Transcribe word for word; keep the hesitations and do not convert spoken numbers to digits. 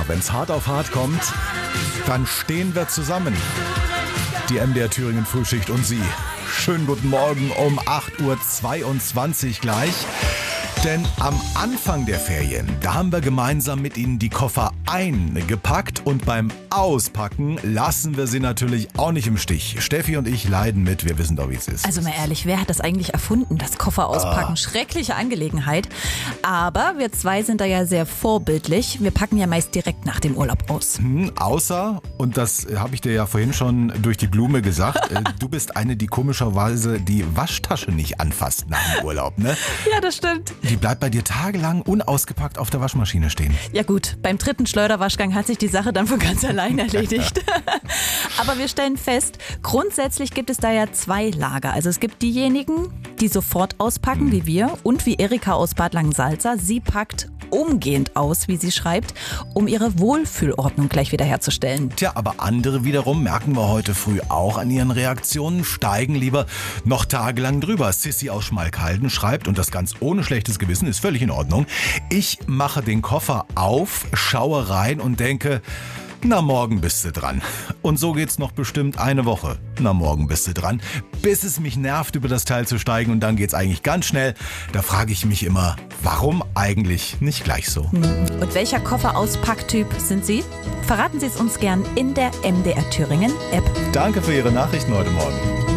Ja, wenn's hart auf hart kommt, dann stehen wir zusammen. Die M D R Thüringen Frühschicht und Sie. Schönen guten Morgen um acht Uhr zweiundzwanzig gleich. Denn am Anfang der Ferien, da haben wir gemeinsam mit Ihnen die Koffer eingepackt und beim Auspacken lassen wir Sie natürlich auch nicht im Stich. Steffi und ich leiden mit, wir wissen doch, wie es ist. Also mal ehrlich, wer hat das eigentlich erfunden, das Koffer auspacken? Ah. Schreckliche Angelegenheit. Aber wir zwei sind da ja sehr vorbildlich. Wir packen ja meist direkt nach dem Urlaub aus. Hm, außer, und das habe ich dir ja vorhin schon durch die Blume gesagt, äh, du bist eine, die komischerweise die Waschtasche nicht anfasst nach dem Urlaub, ne? Ja, das stimmt. Die bleibt bei dir tagelang unausgepackt auf der Waschmaschine stehen. Ja gut, beim dritten Schleuderwaschgang hat sich die Sache dann von ganz allein erledigt. Aber wir stellen fest, grundsätzlich gibt es da ja zwei Lager. Also es gibt diejenigen, die sofort auspacken, mhm. wie wir, und wie Erika aus Bad Langensalza. Sie packt umgehend aus, wie sie schreibt, um ihre Wohlfühlordnung gleich wieder herzustellen. Tja, aber andere wiederum, merken wir heute früh auch an ihren Reaktionen, steigen lieber noch tagelang drüber. Sissi aus Schmalkalden schreibt, und das ganz ohne schlechtes Gewissen, ist völlig in Ordnung: Ich mache den Koffer auf, schaue rein und denke, na, morgen bist du dran. Und so geht's noch bestimmt eine Woche. Na, morgen bist du dran. Bis es mich nervt, über das Teil zu steigen, und dann geht's eigentlich ganz schnell. Da frage ich mich immer, warum eigentlich nicht gleich so? Und welcher Kofferauspacktyp sind Sie? Verraten Sie es uns gern in der M D R Thüringen App. Danke für Ihre Nachrichten heute Morgen.